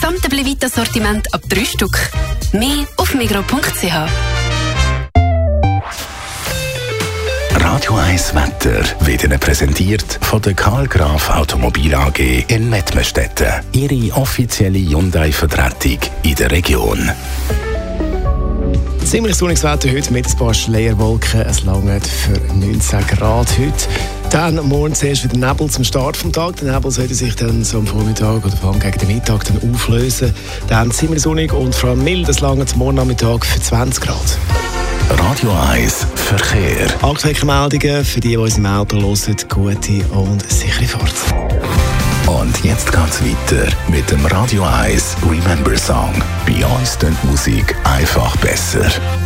gesamte Blevita-Sortiment ab 3 Stück. Mehr auf migros.ch. Radio 1 Wetter wird Ihnen präsentiert von der Karl Graf Automobil AG in Mettmerstetten. Ihre offizielle Hyundai-Vertretung in der Region. Ziemlich sonniges Wetter heute mit ein paar Schleierwolken. Es langt für 19 Grad heute. Dann morgen zuerst wieder Nebel zum Start des Tages. Der Nebel sollte sich dann so am Vormittag oder vor allem gegen den Mittag dann auflösen. Dann ziemlich sonnig und vor allem mild. Es langt morgen Nachmittag für 20 Grad. Radio 1 Verkehr. Aktuelle Meldungen für die uns im Auto hören. Gute und sichere Fahrt. Und jetzt geht's weiter mit dem Radio 1 Remember Song. Bei uns klingt Musik einfach besser.